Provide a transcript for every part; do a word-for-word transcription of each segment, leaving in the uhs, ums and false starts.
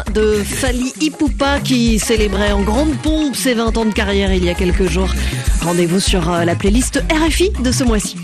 de Fally Ipupa qui célébrait en grande pompe ses vingt ans de carrière il y a quelques jours. Rendez-vous sur la playlist R F I de ce mois-ci.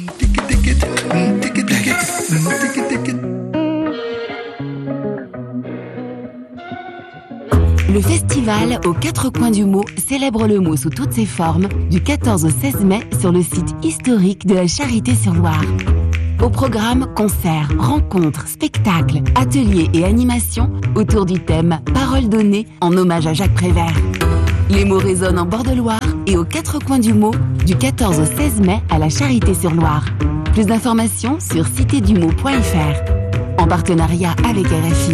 Le festival aux quatre coins du Mot célèbre le mot sous toutes ses formes du quatorze au seize mai sur le site historique de la Charité-sur-Loire. Au programme, concerts, rencontres, spectacles, ateliers et animations autour du thème « Parole donnée » en hommage à Jacques Prévert. Les mots résonnent en bord de Loire et aux quatre coins du Mot du quatorze au seize mai à la Charité-sur-Loire. Plus d'informations sur cité du mot point f r en partenariat avec R F I.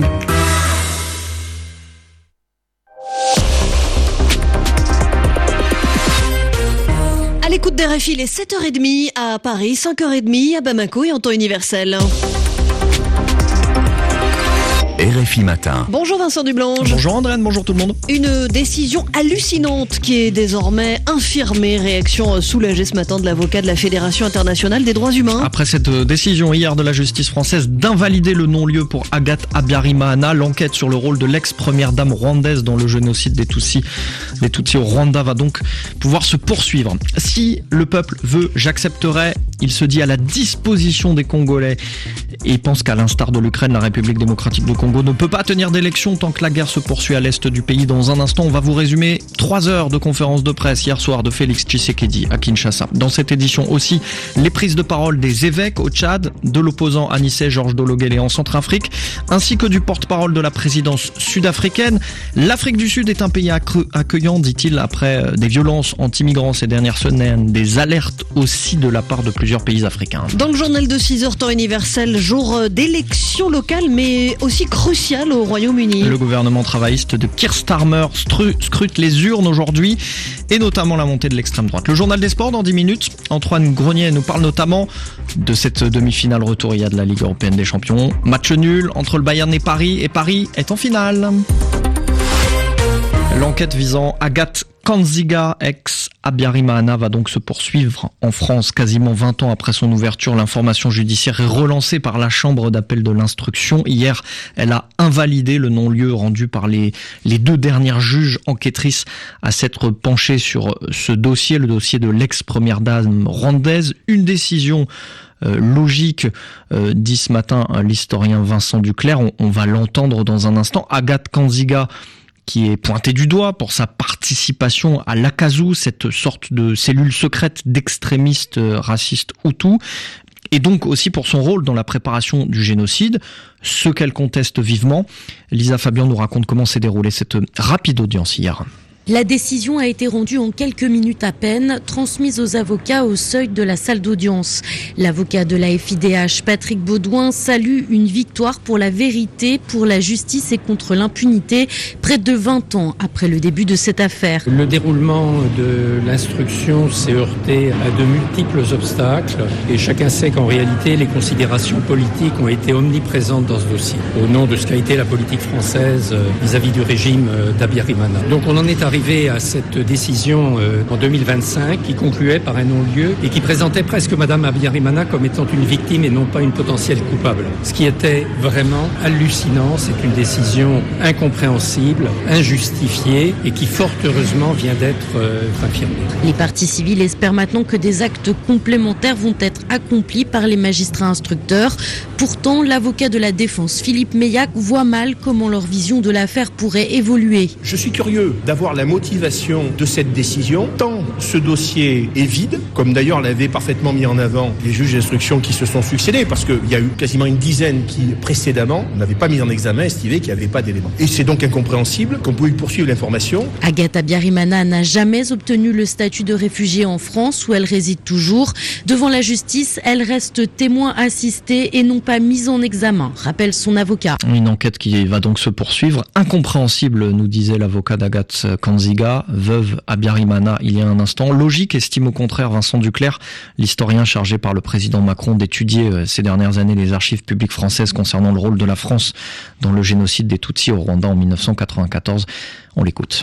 À l'écoute d'R F I, il est sept heures trente à Paris, cinq heures trente à Bamako et en temps universel. R F I Matin. Bonjour Vincent Dublange. Bonjour Andréane, bonjour tout le monde. Une décision hallucinante qui est désormais infirmée. Réaction soulagée ce matin de l'avocat de la Fédération internationale des droits humains. Après cette décision hier de la justice française d'invalider le non-lieu pour Agathe Habyarimana, l'enquête sur le rôle de l'ex-première dame rwandaise dans le génocide des Tutsis, des Tutsis au Rwanda va donc pouvoir se poursuivre. Si le peuple veut, j'accepterai. Il se dit à la disposition des Congolais et pense qu'à l'instar de l'Ukraine, la République démocratique du Congo ne peut pas tenir d'élection tant que la guerre se poursuit à l'est du pays. Dans un instant, on va vous résumer trois heures de conférence de presse hier soir de Félix Tshisekedi à Kinshasa. Dans cette édition aussi, les prises de parole des évêques au Tchad, de l'opposant Anissé Georges Dologuélé en Centrafrique, ainsi que du porte-parole de la présidence sud-africaine. L'Afrique du Sud est un pays accueillant, dit-il, après des violences anti-migrants ces dernières semaines, des alertes aussi de la part de plusieurs pays africains. Dans le journal de six heures temps universel, jour d'élection locale mais aussi crucial au Royaume-Uni. Le gouvernement travailliste de Keir Starmer scrute les urnes aujourd'hui et notamment la montée de l'extrême droite. Le journal des sports dans dix minutes. Antoine Grenier nous parle notamment de cette demi-finale retour il y a de la Ligue européenne des champions. Match nul entre le Bayern et Paris et Paris est en finale. L'enquête visant Agathe Kanziga, ex-Habyarimana, va donc se poursuivre en France. Quasiment vingt ans après son ouverture, l'information judiciaire est relancée par la chambre d'appel de l'instruction. Hier, elle a invalidé le non-lieu rendu par les, les deux dernières juges enquêtrices à s'être penchées sur ce dossier, le dossier de l'ex-première dame rwandaise. Une décision Euh, logique, euh, dit ce matin l'historien Vincent Duclerc. On, on va l'entendre dans un instant. Agathe Kanziga, qui est pointé du doigt pour sa participation à l'Akazu, cette sorte de cellule secrète d'extrémistes racistes Hutus, et donc aussi pour son rôle dans la préparation du génocide, ce qu'elle conteste vivement. Lisa Fabian nous raconte comment s'est déroulée cette rapide audience hier. La décision a été rendue en quelques minutes à peine, transmise aux avocats au seuil de la salle d'audience. L'avocat de la F I D H, Patrick Baudouin, salue une victoire pour la vérité, pour la justice et contre l'impunité, près de vingt ans après le début de cette affaire. Le déroulement de l'instruction s'est heurté à de multiples obstacles et chacun sait qu'en réalité, les considérations politiques ont été omniprésentes dans ce dossier, au nom de ce qu'a été la politique française vis-à-vis du régime d'Habyarimana. Donc on en est arrivé à cette décision euh, en deux mille vingt-cinq qui concluait par un non-lieu et qui présentait presque Madame Habyarimana comme étant une victime et non pas une potentielle coupable. Ce qui était vraiment hallucinant, c'est une décision incompréhensible, injustifiée et qui fort heureusement vient d'être euh, infirmée. Les parties civiles espèrent maintenant que des actes complémentaires vont être accomplis par les magistrats instructeurs. Pourtant, l'avocat de la défense, Philippe Meillac, voit mal comment leur vision de l'affaire pourrait évoluer. Je suis curieux d'avoir la motivation de cette décision, tant ce dossier est vide, comme d'ailleurs l'avaient parfaitement mis en avant les juges d'instruction qui se sont succédés, parce qu'il y a eu quasiment une dizaine qui, précédemment, n'avaient pas mis en examen, estimé qu'il n'y avait pas d'éléments. Et c'est donc incompréhensible qu'on pouvait poursuivre l'information. Agathe Habyarimana n'a jamais obtenu le statut de réfugiée en France, où elle réside toujours. Devant la justice, elle reste témoin assisté et non pas mise en examen, rappelle son avocat. Une enquête qui va donc se poursuivre. Incompréhensible, nous disait l'avocat d'Agathe Kanziga, veuve Habyarimana, il y a un instant. Logique, estime au contraire Vincent Duclerc, l'historien chargé par le président Macron d'étudier ces dernières années les archives publiques françaises concernant le rôle de la France dans le génocide des Tutsis au Rwanda en mille neuf cent quatre-vingt-quatorze. On l'écoute.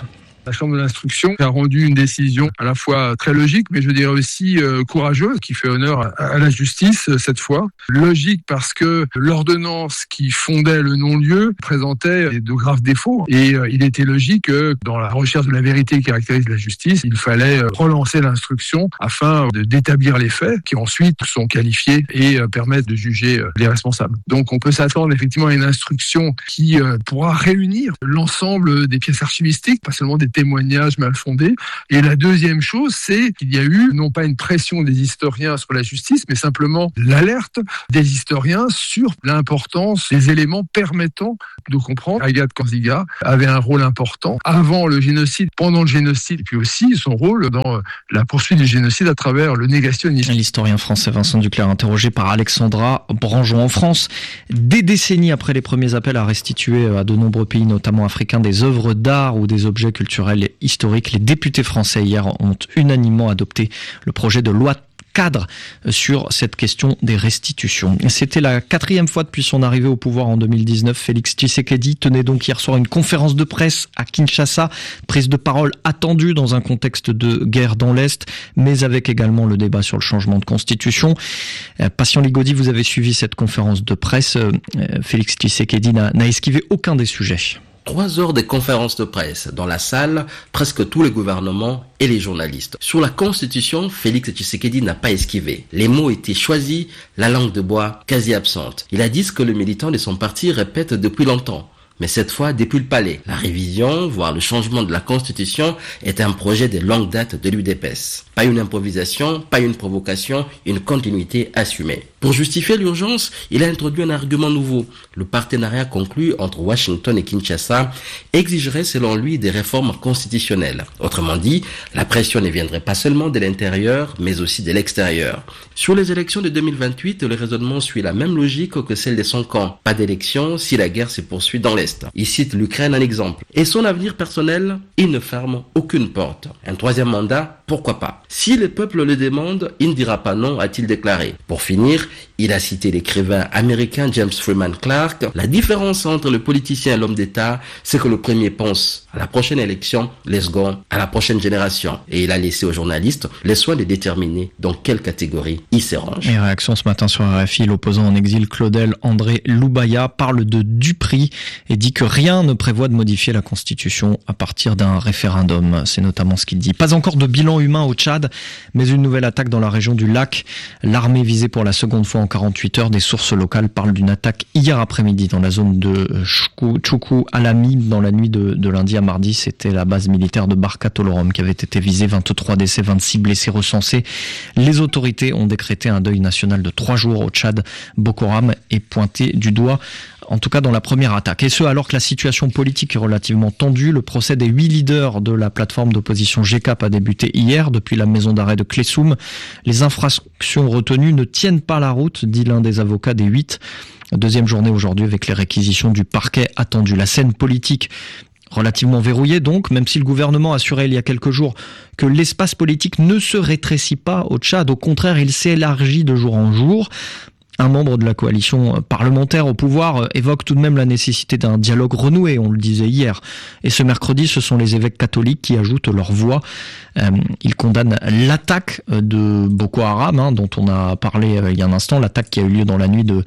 La Chambre de l'instruction a rendu une décision à la fois très logique, mais je dirais aussi euh, courageuse, qui fait honneur à, à la justice euh, cette fois. Logique parce que l'ordonnance qui fondait le non-lieu présentait de graves défauts. Et euh, il était logique que dans la recherche de la vérité qui caractérise la justice, il fallait euh, relancer l'instruction afin de, d'établir les faits qui ensuite sont qualifiés et euh, permettent de juger euh, les responsables. Donc on peut s'attendre effectivement à une instruction qui euh, pourra réunir l'ensemble des pièces archivistiques, pas seulement des témoignages mal fondés. Et la deuxième chose, c'est qu'il y a eu non pas une pression des historiens sur la justice, mais simplement l'alerte des historiens sur l'importance des éléments permettant de comprendre. Agathe Kanziga avait un rôle important avant le génocide, pendant le génocide, et puis aussi son rôle dans la poursuite du génocide à travers le négationnisme. L'historien français Vincent Duclerc, interrogé par Alexandra Branjon. En France, des décennies après les premiers appels à restituer à de nombreux pays, notamment africains, des œuvres d'art ou des objets culturels historiques, les députés français hier ont unanimement adopté le projet de loi cadre sur cette question des restitutions. C'était la quatrième fois depuis son arrivée au pouvoir en deux mille dix-neuf. Félix Tshisekedi tenait donc hier soir une conférence de presse à Kinshasa, prise de parole attendue dans un contexte de guerre dans l'Est, mais avec également le débat sur le changement de constitution. Patient Ligodi, vous avez suivi cette conférence de presse. Félix Tshisekedi n'a, n'a esquivé aucun des sujets. Trois heures de conférence de presse. Dans la salle, presque tous les gouvernements et les journalistes. Sur la Constitution, Félix Tshisekedi n'a pas esquivé. Les mots étaient choisis, la langue de bois quasi absente. Il a dit ce que le militant de son parti répète depuis longtemps. Mais cette fois depuis le palais. La révision, voire le changement de la Constitution, est un projet de longue date de l'U D P S. Pas une improvisation, pas une provocation, une continuité assumée. Pour justifier l'urgence, il a introduit un argument nouveau. Le partenariat conclu entre Washington et Kinshasa exigerait selon lui des réformes constitutionnelles. Autrement dit, la pression ne viendrait pas seulement de l'intérieur, mais aussi de l'extérieur. Sur les élections de deux mille vingt-huit, le raisonnement suit la même logique que celle de son camp. Pas d'élection si la guerre se poursuit dans l'Est. Il cite l'Ukraine en exemple. Et son avenir personnel, il ne ferme aucune porte. Un troisième mandat, pourquoi pas? Si le peuple le demande, il ne dira pas non, a-t-il déclaré. Pour finir, il a cité l'écrivain américain James Freeman Clark. La différence entre le politicien et l'homme d'État, c'est que le premier pense à la prochaine élection, le second à la prochaine génération. Et il a laissé aux journalistes le soin de déterminer dans quelle catégorie il se range. Et réaction ce matin sur R F I, l'opposant en exil Claudel André Loubaya parle de Dupri et dit que rien ne prévoit de modifier la Constitution à partir d'un référendum. C'est notamment ce qu'il dit. Pas encore de bilan humain au Tchad, mais une nouvelle attaque dans la région du lac. L'armée visée pour la seconde fois en quarante-huit heures. Des sources locales parlent d'une attaque hier après-midi dans la zone de Choukou Alami dans la nuit de, de lundi à mardi. C'était la base militaire de Barka Tolorom qui avait été visée. vingt-trois décès, vingt-six blessés recensés. Les autorités ont décrété un deuil national de trois jours au Tchad. Boko Haram est pointé du doigt, en tout cas dans la première attaque. Et ce, alors que la situation politique est relativement tendue. Le procès des huit leaders de la plateforme d'opposition G C A P a débuté hier depuis la maison d'arrêt de Klessoum. Les infractions retenues ne tiennent pas la route, dit l'un des avocats des huit. Deuxième journée aujourd'hui avec les réquisitions du parquet attendues. La scène politique relativement verrouillée donc, même si le gouvernement assurait il y a quelques jours que l'espace politique ne se rétrécit pas au Tchad. Au contraire, il s'élargit de jour en jour. Un membre de la coalition parlementaire au pouvoir évoque tout de même la nécessité d'un dialogue renoué, on le disait hier. Et ce mercredi, ce sont les évêques catholiques qui ajoutent leur voix. Euh, ils condamnent l'attaque de Boko Haram, hein, dont on a parlé euh, il y a un instant, l'attaque qui a eu lieu dans la nuit de,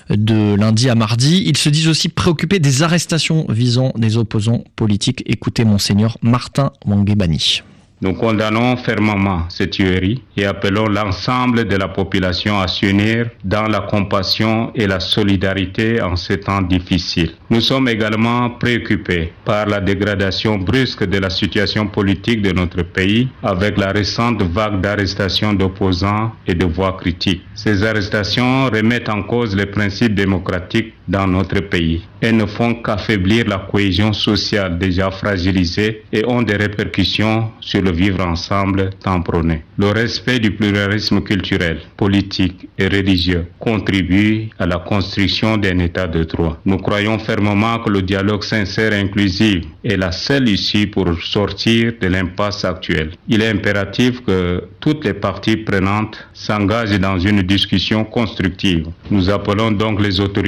de lundi à mardi. Ils se disent aussi préoccupés des arrestations visant des opposants politiques. Écoutez Monseigneur Martin Wangebani. Nous condamnons fermement ces tueries et appelons l'ensemble de la population à s'unir dans la compassion et la solidarité en ces temps difficiles. Nous sommes également préoccupés par la dégradation brusque de la situation politique de notre pays avec la récente vague d'arrestations d'opposants et de voix critiques. Ces arrestations remettent en cause les principes démocratiques dans notre pays et ne font qu'affaiblir la cohésion sociale déjà fragilisée et ont des répercussions sur le vivre ensemble tant prôné. Le respect du pluralisme culturel, politique et religieux contribue à la construction d'un état de droit. Nous croyons fermement que le dialogue sincère et inclusif est la seule issue pour sortir de l'impasse actuelle. Il est impératif que toutes les parties prenantes s'engagent dans une discussion constructive. Nous appelons donc les autorités à faire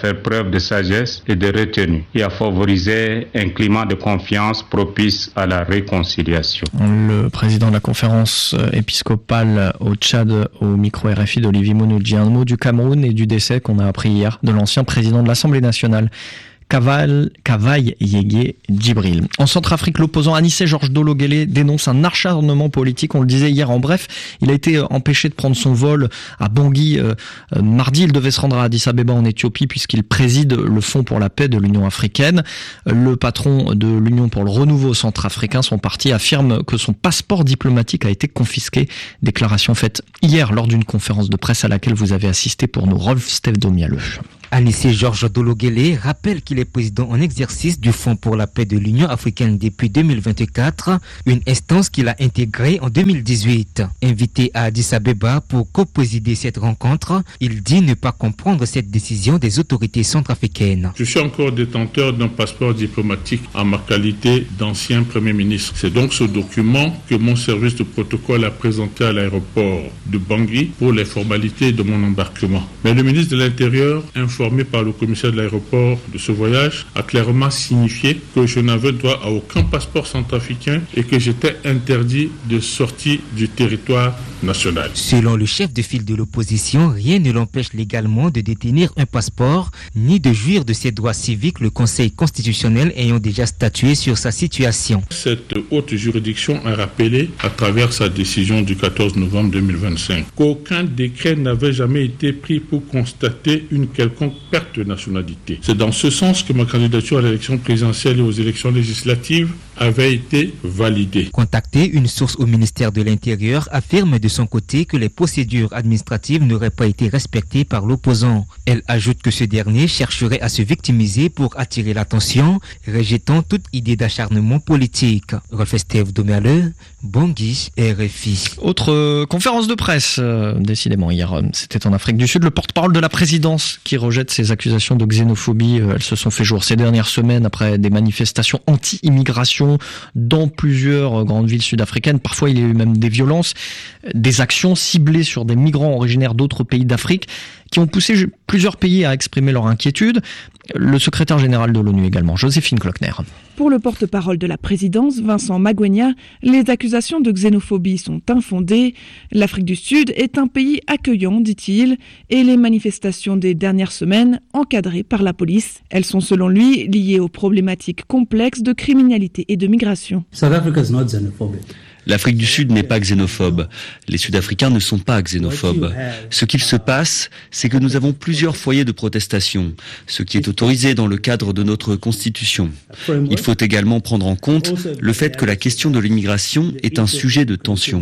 faire preuve de sagesse et de retenue et à favoriser un climat de confiance propice à la réconciliation. Le président de la conférence épiscopale au Tchad, au micro R F I d'Olivier Mounouji, un mot du Cameroun et du décès qu'on a appris hier de l'ancien président de l'Assemblée nationale, Kaval, Kavaï Yégué Djibril. En Centrafrique, l'opposant Anissé Georges Dologuélé dénonce un acharnement politique, on le disait hier. En bref, il a été empêché de prendre son vol à Bangui euh, mardi. Il devait se rendre à Addis Abeba en Éthiopie puisqu'il préside le Fonds pour la paix de l'Union africaine. Le patron de l'Union pour le renouveau centrafricain, son parti, affirme que son passeport diplomatique a été confisqué. Déclaration faite hier lors d'une conférence de presse à laquelle vous avez assisté pour nous, Rolf Stevdomialeux. Anissé Georges Dologuélé rappelle qu'il est président en exercice du Fonds pour la paix de l'Union africaine depuis deux mille vingt-quatre, une instance qu'il a intégrée en deux mille dix-huit. Invité à Addis Abeba pour co-présider cette rencontre, il dit ne pas comprendre cette décision des autorités centrafricaines. Je suis encore détenteur d'un passeport diplomatique en ma qualité d'ancien Premier ministre. C'est donc ce document que mon service de protocole a présenté à l'aéroport de Bangui pour les formalités de mon embarquement. Mais le ministre de l'Intérieur informé par le commissaire de l'aéroport de ce voyage, a clairement signifié que je n'avais droit à aucun passeport centrafricain et que j'étais interdit de sortie du territoire national. Selon le chef de file de l'opposition, rien ne l'empêche légalement de détenir un passeport ni de jouir de ses droits civiques, le Conseil constitutionnel ayant déjà statué sur sa situation. Cette haute juridiction a rappelé, à travers sa décision du quatorze novembre deux mille vingt-cinq, qu'aucun décret n'avait jamais été pris pour constater une quelconque perte de nationalité. C'est dans ce sens que ma candidature à l'élection présidentielle et aux élections législatives avait été validée. Contacté, une source au ministère de l'Intérieur affirme de son côté que les procédures administratives n'auraient pas été respectées par l'opposant. Elle ajoute que ce dernier chercherait à se victimiser pour attirer l'attention, rejetant toute idée d'acharnement politique. Rolf Stevdomialeux, Bangui, R F I. Autre euh, conférence de presse, euh, décidément hier, euh, c'était en Afrique du Sud. Le porte-parole de la présidence qui rejette ces accusations de xénophobie. Euh, elles se sont fait jour ces dernières semaines après des manifestations anti-immigration dans plusieurs grandes villes sud-africaines. Parfois, il y a eu même des violences, des actions ciblées sur des migrants originaires d'autres pays d'Afrique qui ont poussé plusieurs pays à exprimer leur inquiétude. Le secrétaire général de l'ONU également, Joséphine Klockner. Pour le porte-parole de la présidence, Vincent Magwenya, les accusations de xénophobie sont infondées. L'Afrique du Sud est un pays accueillant, dit-il, et les manifestations des dernières semaines encadrées par la police. Elles sont selon lui liées aux problématiques complexes de criminalité et de migration. South Africa is not xenophobic. L'Afrique du Sud n'est pas xénophobe. Les Sud-Africains ne sont pas xénophobes. Ce qu'il se passe, c'est que nous avons plusieurs foyers de protestation, ce qui est autorisé dans le cadre de notre Constitution. Il faut également prendre en compte le fait que la question de l'immigration est un sujet de tension.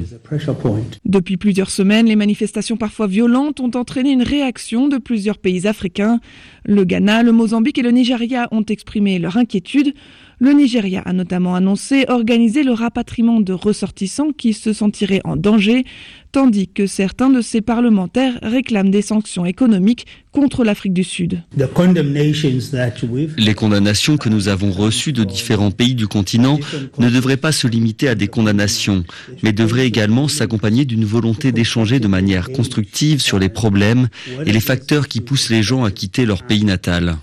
Depuis plusieurs semaines, les manifestations parfois violentes ont entraîné une réaction de plusieurs pays africains. Le Ghana, le Mozambique et le Nigeria ont exprimé leur inquiétude. Le Nigeria a notamment annoncé organiser le rapatriement de ressortissants qui se sentiraient en danger, tandis que certains de ses parlementaires réclament des sanctions économiques contre l'Afrique du Sud. Les condamnations que nous avons reçues de différents pays du continent ne devraient pas se limiter à des condamnations, mais devraient également s'accompagner d'une volonté d'échanger de manière constructive sur les problèmes et les facteurs qui poussent les gens à quitter leur pays natal.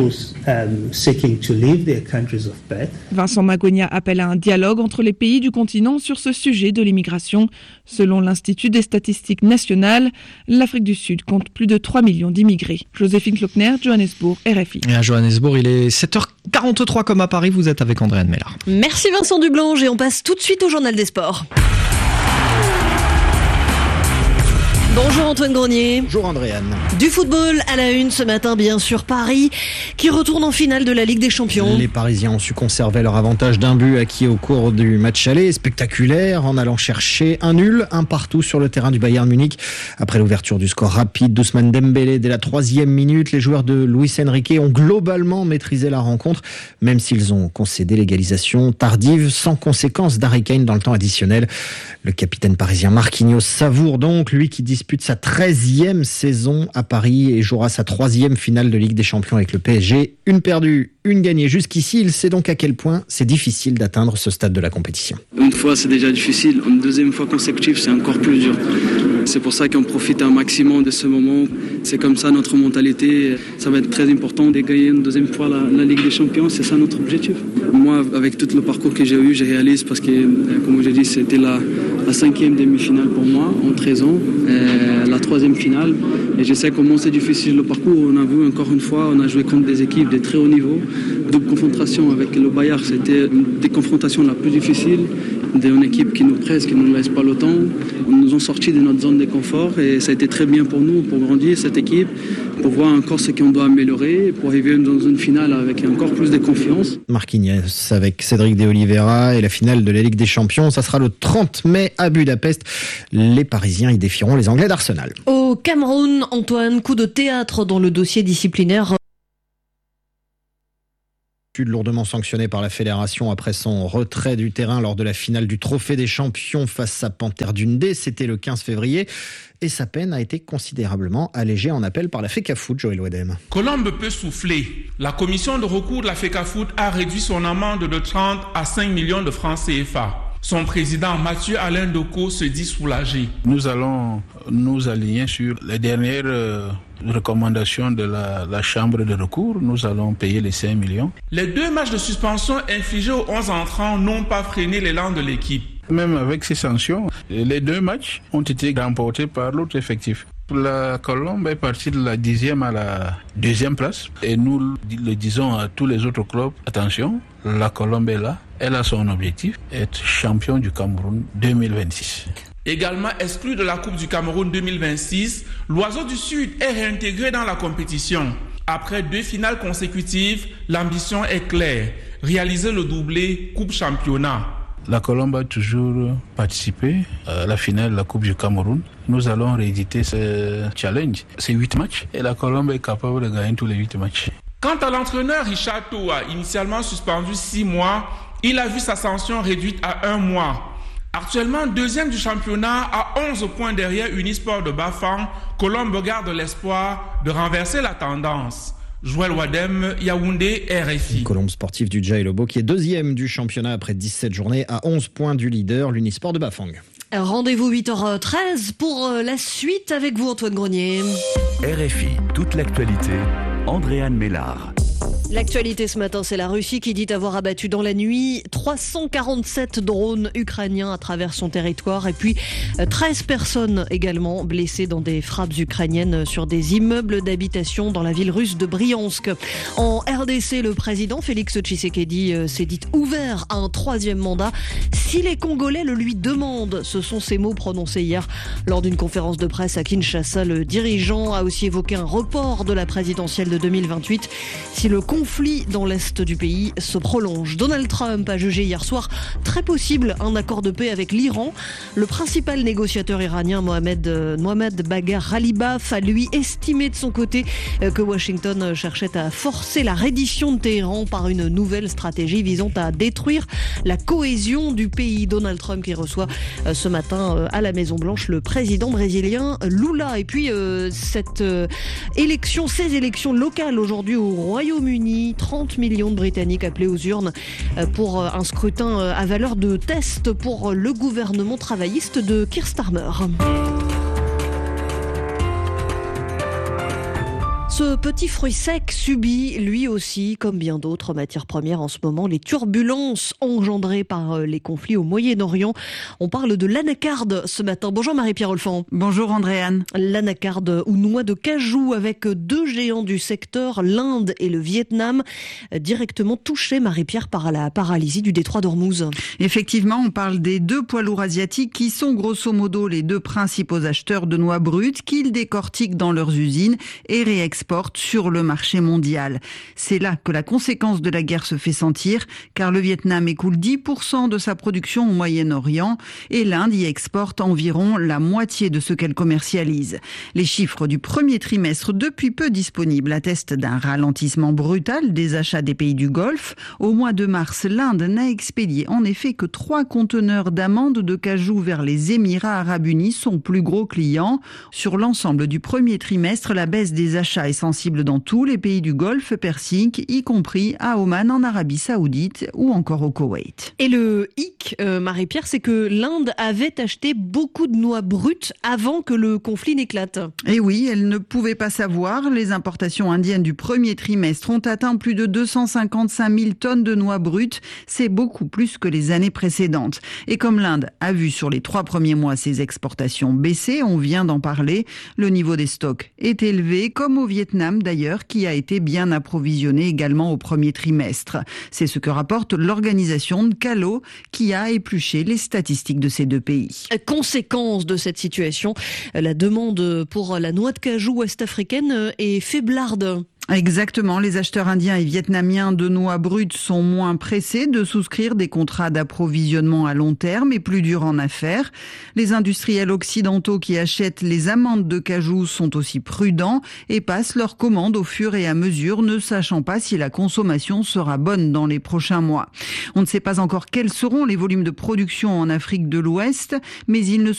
Vincent Magwenya appelle à un dialogue entre les pays du continent sur ce sujet de l'immigration. Selon l'Institut des statistiques nationales, l'Afrique du Sud compte plus de trois millions d'immigrés. Joséphine Klockner, Johannesburg, R F I. Et à Johannesburg, il est sept heures quarante-trois comme à Paris, vous êtes avec Andréane Mélard. Merci Vincent Dublange et on passe tout de suite au journal des sports. Bonjour Antoine Grenier. Bonjour Andréane. Du football à la une ce matin, bien sûr, Paris qui retourne en finale de la Ligue des Champions. Les Parisiens ont su conserver leur avantage d'un but acquis au cours du match aller, spectaculaire, en allant chercher un nul, un partout sur le terrain du Bayern Munich. Après l'ouverture du score rapide d'Ousmane Dembélé dès la troisième minute, les joueurs de Luis Enrique ont globalement maîtrisé la rencontre, même s'ils ont concédé l'égalisation tardive, sans conséquence d'Harry Kane dans le temps additionnel. Le capitaine parisien Marquinhos savoure donc, lui qui dispute sa treizième saison à Paris et jouera sa troisième finale de Ligue des Champions avec le P S G. Une perdue, une gagnée jusqu'ici. Il sait donc à quel point c'est difficile d'atteindre ce stade de la compétition. Une fois, c'est déjà difficile. Une deuxième fois consécutive, c'est encore plus dur. C'est pour ça qu'on profite un maximum de ce moment. C'est comme ça notre mentalité. Ça va être très important de gagner une deuxième fois la, la Ligue des Champions. C'est ça notre objectif. Moi, avec tout le parcours que j'ai eu, je réalise parce que, comme j'ai dit, c'était la, la cinquième demi-finale pour moi en treize ans, euh, la troisième finale. Et je sais comment c'est difficile le parcours. On a vu encore une fois, on a joué contre des équipes de très haut niveau. Double confrontation avec le Bayern, c'était une des confrontations la plus difficile. D'une équipe qui nous presse, qui ne nous laisse pas le temps. Ils nous ont sortis de notre zone de confort et ça a été très bien pour nous, pour grandir cette équipe, pour voir encore ce qu'on doit améliorer, pour arriver dans une finale avec encore plus de confiance. Marquinhos avec Cédric de Oliveira et la finale de la Ligue des Champions, ça sera le trente mai à Budapest. Les Parisiens y défieront les Anglais d'Arsenal. Au Cameroun, Antoine, coup de théâtre dans le dossier disciplinaire. Lourdement sanctionné par la fédération après son retrait du terrain lors de la finale du Trophée des Champions face à Panthère d'Undé, c'était le quinze février. Et sa peine a été considérablement allégée en appel par la FECAFOOT, Joël Wadem. Colombe peut souffler. La commission de recours de la FECAFOOT a réduit son amende de trente à cinq millions de francs C F A. Son président, Mathieu Alain Doko, se dit soulagé. Nous allons nous aligner sur les dernières euh, recommandations de la, la chambre de recours. Nous allons payer les cinq millions. Les deux matchs de suspension infligés aux onze entrants n'ont pas freiné l'élan de l'équipe. Même avec ces sanctions, les deux matchs ont été remportés par l'autre effectif. La Colombe est partie de la dixième à la deuxième place. Et nous le disons à tous les autres clubs, attention, la Colombe est là. Elle a son objectif, être champion du Cameroun deux mille vingt-six. Également exclu de la Coupe du Cameroun deux mille vingt-six, l'Oiseau du Sud est réintégré dans la compétition. Après deux finales consécutives, l'ambition est claire, réaliser le doublé Coupe-Championnat. La Colombe a toujours participé à la finale de la Coupe du Cameroun. Nous allons rééditer ce challenge. C'est huit matchs et la Colombe est capable de gagner tous les huit matchs. Quant à l'entraîneur Richard Toa, initialement suspendu six mois, il a vu sa sanction réduite à un mois. Actuellement deuxième du championnat à onze points derrière Unisport de Bafang, Colombe garde l'espoir de renverser la tendance. Joël Wadem, Yaoundé, R F I. Colombe sportif du Dja Lobo qui est deuxième du championnat après dix-sept journées à onze points du leader, l'Unisport de Bafang. Rendez-vous huit heures treize pour la suite avec vous Antoine Grenier. R F I, toute l'actualité, Andréane Mélard. L'actualité ce matin, c'est la Russie qui dit avoir abattu dans la nuit trois cent quarante-sept drones ukrainiens à travers son territoire et puis treize personnes également blessées dans des frappes ukrainiennes sur des immeubles d'habitation dans la ville russe de Briansk. En R D C, le président Félix Tshisekedi s'est dit ouvert à un troisième mandat si les Congolais le lui demandent. Ce sont ces mots prononcés hier lors d'une conférence de presse à Kinshasa. Le dirigeant a aussi évoqué un report de la présidentielle de deux mille vingt-huit si le conflit dans l'est du pays se prolonge. Donald Trump a jugé hier soir très possible un accord de paix avec l'Iran. Le principal négociateur iranien Mohamed, Mohamed Bagher Ghalibaf a lui estimé de son côté que Washington cherchait à forcer la reddition de Téhéran par une nouvelle stratégie visant à détruire la cohésion du pays. Donald Trump qui reçoit ce matin à la Maison-Blanche le président brésilien Lula. Et puis cette élection, ces élections locales aujourd'hui au Royaume-Uni, trente millions de Britanniques appelés aux urnes pour un scrutin à valeur de test pour le gouvernement travailliste de Keir Starmer. Ce petit fruit sec subit, lui aussi, comme bien d'autres matières premières en ce moment, les turbulences engendrées par les conflits au Moyen-Orient. On parle de l'anacarde ce matin. Bonjour Marie-Pierre Olfan. Bonjour Andréane. L'anacarde ou noix de cajou avec deux géants du secteur, l'Inde et le Vietnam, directement touchés, Marie-Pierre, par la paralysie du détroit d'Ormuz. Effectivement, on parle des deux poids lourds asiatiques qui sont grosso modo les deux principaux acheteurs de noix brutes qu'ils décortiquent dans leurs usines et réexportent sur le marché mondial. C'est là que la conséquence de la guerre se fait sentir, car le Vietnam écoule dix pour cent de sa production au Moyen-Orient et l'Inde y exporte environ la moitié de ce qu'elle commercialise. Les chiffres du premier trimestre, depuis peu disponibles, attestent d'un ralentissement brutal des achats des pays du Golfe. Au mois de mars, l'Inde n'a expédié en effet que trois conteneurs d'amandes de cajou vers les Émirats arabes unis, son plus gros client. Sur l'ensemble du premier trimestre, la baisse des achats est sensible dans tous les pays du Golfe Persique, y compris à Oman, en Arabie Saoudite ou encore au Koweït. Et le hic, euh, Marie-Pierre, c'est que l'Inde avait acheté beaucoup de noix brutes avant que le conflit n'éclate. Et oui, elle ne pouvait pas savoir. Les importations indiennes du premier trimestre ont atteint plus de deux cent cinquante-cinq mille tonnes de noix brutes. C'est beaucoup plus que les années précédentes. Et comme l'Inde a vu sur les trois premiers mois ses exportations baisser, on vient d'en parler, le niveau des stocks est élevé, comme au Vietnam d'ailleurs, qui a été bien approvisionné également au premier trimestre. C'est ce que rapporte l'organisation Calo, qui a épluché les statistiques de ces deux pays. Conséquence de cette situation, la demande pour la noix de cajou ouest-africaine est faiblarde. Exactement, les acheteurs indiens et vietnamiens de noix brutes sont moins pressés de souscrire des contrats d'approvisionnement à long terme et plus durs en affaires. Les industriels occidentaux qui achètent les amandes de cajou sont aussi prudents et passent leurs commandes au fur et à mesure, ne sachant pas si la consommation sera bonne dans les prochains mois. On ne sait pas encore quels seront les volumes de production en Afrique de l'Ouest, mais ils ne